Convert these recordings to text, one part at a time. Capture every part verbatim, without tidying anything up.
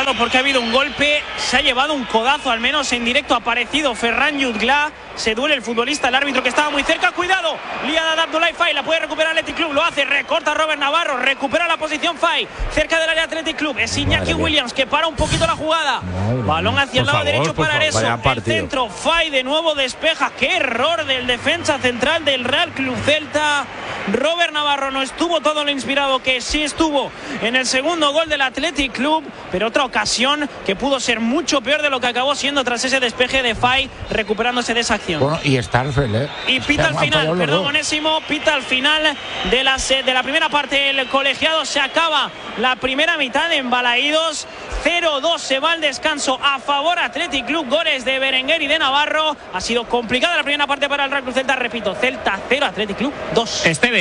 cuidado porque ha habido un golpe, se ha llevado un codazo, al menos en directo ha aparecido Ferran Jutgla, se duele el futbolista, el árbitro que estaba muy cerca, cuidado, liada de Abdoulaye Faye, la puede recuperar el Athletic Club, lo hace, recorta Robert Navarro, recupera la posición Faye, cerca del área Athletic Club, es Iñaki Williams que para un poquito la jugada, balón hacia el lado favor, derecho para eso, el centro, Faye de nuevo despeja, qué error del defensa central del Real Club Celta. Robert Navarro no estuvo todo lo inspirado que sí estuvo en el segundo gol del Athletic Club, pero otra ocasión que pudo ser mucho peor de lo que acabó siendo tras ese despeje de Faye recuperándose de esa acción. Bueno, y Starfel, ¿eh? Y pita al final, perdón, Onésimo, pita al final de la, de la primera parte del colegiado. Se acaba la primera mitad en Balaídos. cero dos se va al descanso a favor Athletic Club. Goles de Berenguer y de Navarro. Ha sido complicada la primera parte para el Real Club Celta. Repito, Celta cero, Athletic Club dos. Estevez.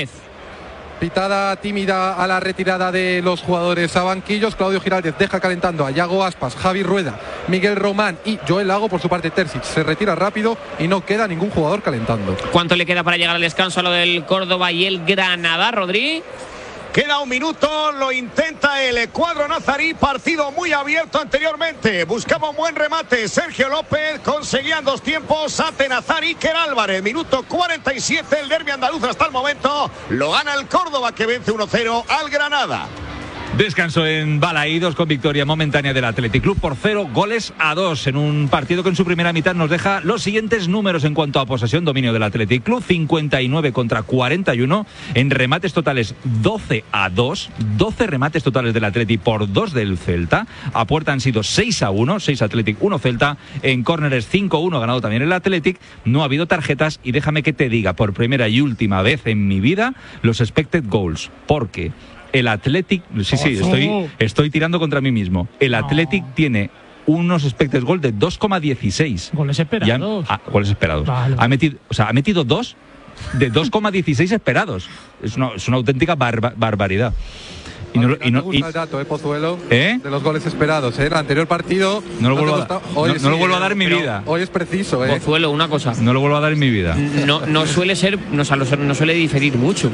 Pitada tímida a la retirada de los jugadores a banquillos. Claudio Giraldez deja calentando a Yago Aspas, Javi Rueda, Miguel Román y Joel Lago. Por su parte, Terzic se retira rápido y no queda ningún jugador calentando. ¿Cuánto le queda para llegar al descanso a lo del Córdoba y el Granada, Rodri? Queda un minuto, lo intenta el cuadro nazarí, partido muy abierto anteriormente. Buscaba un buen remate Sergio López, conseguían dos tiempos Atenazar y Iker Álvarez. Minuto cuarenta y siete, el derbi andaluz hasta el momento. Lo gana el Córdoba que vence uno cero al Granada. Descanso en Balaídos con victoria momentánea del Athletic Club por cero goles a dos en un partido que en su primera mitad nos deja los siguientes números en cuanto a posesión, dominio del Athletic Club, cincuenta y nueve contra cuarenta y uno, en remates totales doce a dos, doce remates totales del Athletic por dos del Celta, a puerta han sido seis a uno, seis Athletic, uno Celta, en córneres cinco a uno, ganado también el Athletic, no ha habido tarjetas y déjame que te diga por primera y última vez en mi vida los expected goals, porque el Athletic, sí, sí, estoy, estoy tirando contra mí mismo. El Athletic no. tiene unos expected goals de dos coma dieciséis. Goles esperados. Ya, ah, goles esperados. Vale. Ha metido, o sea, ha metido dos de dos coma dieciséis esperados. Es una, es una auténtica barba, barbaridad. Y no, y no, me gusta y, el dato, eh, Pozuelo, ¿eh? de los goles esperados. ¿eh? El anterior partido no lo no vuelvo, a, dar, hoy no, sí, no lo vuelvo a dar en mi vida. Hoy es preciso. ¿eh? Pozuelo, una cosa. No lo vuelvo a dar en mi vida. No, no suele ser, no, no suele diferir mucho.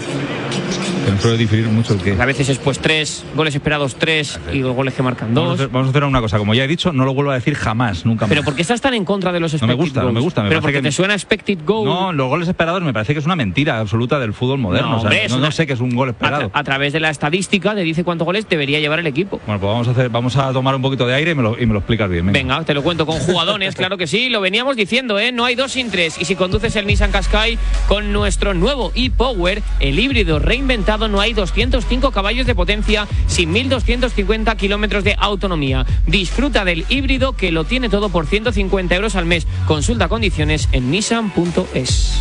No suele diferir mucho el qué. A veces es pues tres, goles esperados tres y los goles que marcan dos. Vamos a, hacer, vamos a hacer una cosa, como ya he dicho, no lo vuelvo a decir jamás, nunca más. ¿Pero por qué estás tan en contra de los expected goals? No me gusta, goals? no me gusta. Me ¿Pero porque que... te suena expected goal? No, los goles esperados me parece que es una mentira absoluta del fútbol moderno. No, o sea, hombre, no, una... no sé qué es un gol esperado. A, tra a través de la estadística te dice cuántos goles debería llevar el equipo. Bueno, pues vamos a hacer, vamos a tomar un poquito de aire y me lo, y me lo explicas bien. Venga. Venga, te lo cuento con jugadones, claro que sí, lo veníamos diciendo, ¿eh? No hay dos sin tres. Y si conduces el Nissan Qashqai con nuestro nuevo e-Power, el híbrido reinventado, no hay doscientos cinco caballos de potencia sin mil doscientos cincuenta kilómetros de autonomía. Disfruta del híbrido que lo tiene todo por ciento cincuenta euros al mes. Consulta condiciones en nissan punto es.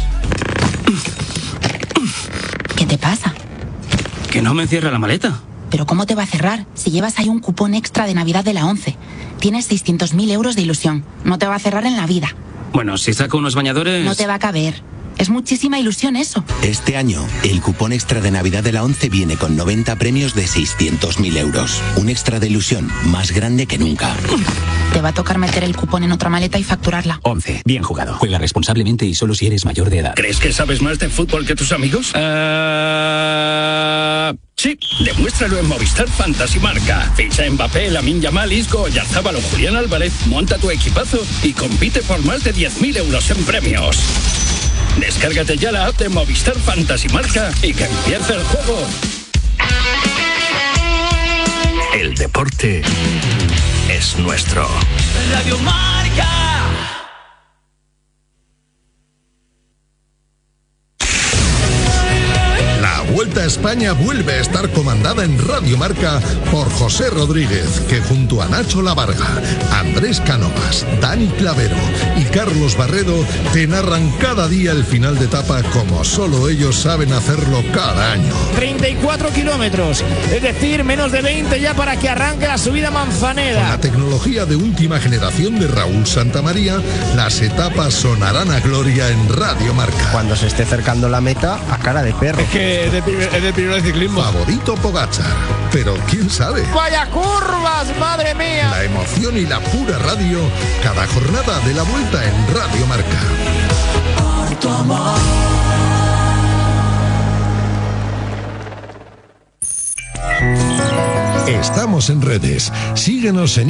¿Qué te pasa? Que no me encierra la maleta. ¿Pero cómo te va a cerrar si llevas ahí un cupón extra de Navidad de la ONCE? Tienes seiscientos mil euros de ilusión. No te va a cerrar en la vida. Bueno, si saco unos bañadores... No te va a caber. Es muchísima ilusión eso. Este año, el cupón extra de Navidad de la ONCE viene con noventa premios de seiscientos mil euros. Un extra de ilusión más grande que nunca. Te va a tocar meter el cupón en otra maleta y facturarla. ONCE. Bien jugado. Juega responsablemente y solo si eres mayor de edad. ¿Crees que sabes más de fútbol que tus amigos? Uh... Sí, demuéstralo en Movistar Fantasy Marca. Ficha Mbappé, Lamine Yamal, Isco, Oyarzabal o Julián Álvarez, monta tu equipazo y compite por más de diez mil euros en premios. Descárgate ya la app de Movistar Fantasy Marca y que empiece el juego. El deporte es nuestro. Radio Marca. La Vuelta a España vuelve a estar comandada en Radio Marca por José Rodríguez, que junto a Nacho Lavarga, Andrés Cánovas, Dani Clavero y Carlos Barredo te narran cada día el final de etapa como solo ellos saben hacerlo cada año. treinta y cuatro kilómetros, es decir, menos de veinte ya para que arranque la subida Manzaneda. Con la tecnología de última generación de Raúl Santamaría, las etapas sonarán a gloria en Radio Marca. Cuando se esté acercando la meta, a cara de perro. Es que es de, es de primero de ciclismo. Favorito Pogačar, pero quién sabe. ¡Vaya curvas, madre mía! La emoción y la pura radio, cada jornada de la Vuelta en Radio Marca. Por tu amor. Estamos en redes. Síguenos en